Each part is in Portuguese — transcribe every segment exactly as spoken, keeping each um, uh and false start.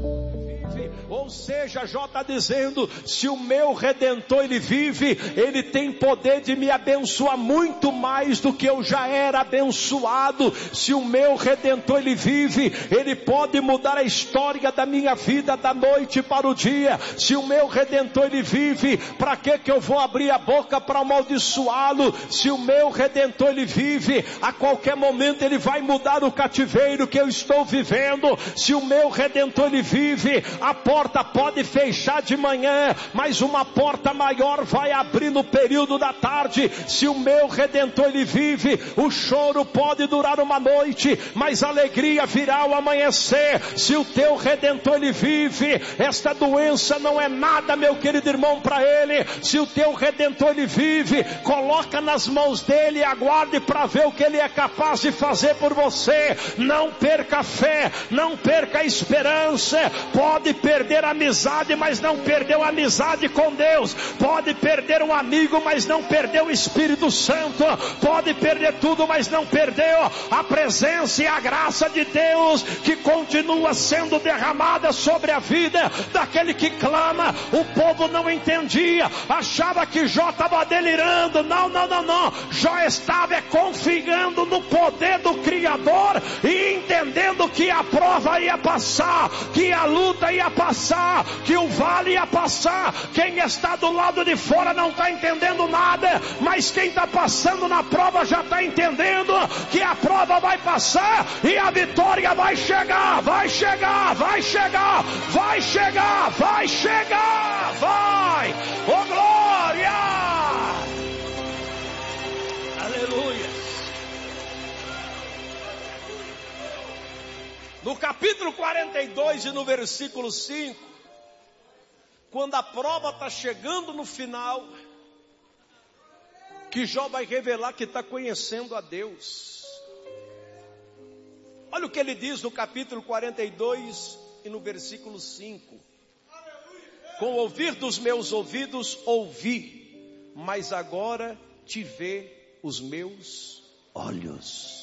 Ou seja, Jó está dizendo, se o meu Redentor ele vive, ele tem poder de me abençoar muito mais do que eu já era abençoado. Se o meu Redentor ele vive, ele pode mudar a história da minha vida da noite para o dia. Se o meu Redentor ele vive, para que que eu vou abrir a boca para amaldiçoá-lo? Se o meu Redentor ele vive, a qualquer momento ele vai mudar o cativeiro que eu estou vivendo. Se o meu Redentor ele vive, a porta pode fechar de manhã, mas uma porta maior vai abrir no período da tarde. Se o meu Redentor ele vive, o choro pode durar uma noite, mas a alegria virá ao amanhecer. Se o teu Redentor ele vive, esta doença não é nada, meu querido irmão, para ele. Se o teu Redentor ele vive, coloca nas mãos dele e aguarde para ver o que ele é capaz de fazer por você. Não perca a fé, não perca a esperança. Pode perder a amizade, mas não perdeu a amizade com Deus. Pode perder um amigo, mas não perdeu o Espírito Santo. Pode perder tudo, mas não perdeu a presença e a graça de Deus, que continua sendo derramada sobre a vida daquele que clama. O povo não entendia, achava que Jó estava delirando. Não, não, não, não. Jó estava confiando no poder do Criador e entendendo que a prova ia passar, que a luta ia passar, que o vale ia passar. Quem está do lado de fora não está entendendo nada, mas quem está passando na prova já está entendendo que a prova vai passar e a vitória vai chegar, vai chegar, vai chegar, vai chegar, vai chegar, vai, oh glória, aleluia. No capítulo quarenta e dois e no versículo cinco, quando a prova está chegando no final, que Jó vai revelar que está conhecendo a Deus. Olha o que ele diz no capítulo quarenta e dois e no versículo cinco. Com o ouvir dos meus ouvidos ouvi, mas agora te vê os meus olhos.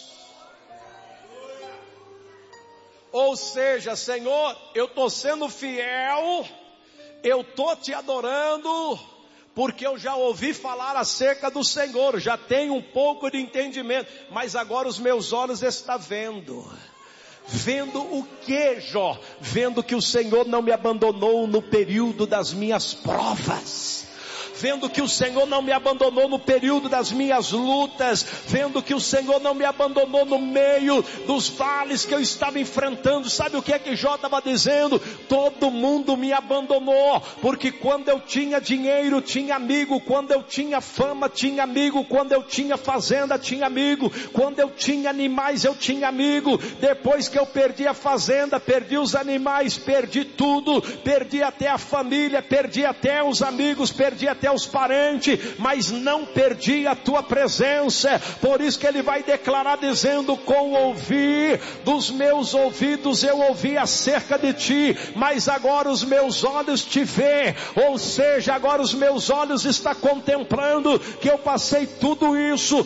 Ou seja, Senhor, eu estou sendo fiel, eu estou te adorando, porque eu já ouvi falar acerca do Senhor, já tenho um pouco de entendimento, mas agora os meus olhos estão vendo. Vendo o que, Jó? Vendo que o Senhor não me abandonou no período das minhas provas. Vendo que o Senhor não me abandonou no período das minhas lutas, vendo que o Senhor não me abandonou no meio dos vales que eu estava enfrentando. Sabe o que é que Jó estava dizendo? Todo mundo me abandonou, porque quando eu tinha dinheiro, tinha amigo, quando eu tinha fama, tinha amigo, quando eu tinha fazenda, tinha amigo, quando eu tinha animais, eu tinha amigo. Depois que eu perdi a fazenda, perdi os animais, perdi tudo, perdi até a família, perdi até os amigos, perdi até os parentes, mas não perdi a tua presença. Por isso que ele vai declarar dizendo, com o ouvir dos meus ouvidos eu ouvi acerca de ti, mas agora os meus olhos te vê. Ou seja, agora os meus olhos estão contemplando que eu passei tudo isso,